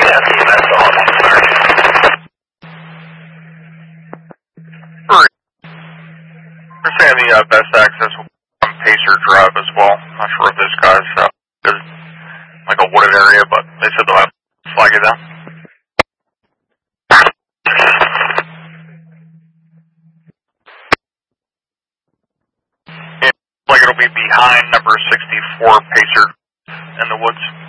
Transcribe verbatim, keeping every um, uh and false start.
Yeah, C M S on. Alright. We're saying the uh, best access on Pacer Drive as well. Not sure if this guy's uh, is like a wooded area, but they said they'll have to flag it down. Like it'll be behind number sixty-four Pacer in the woods.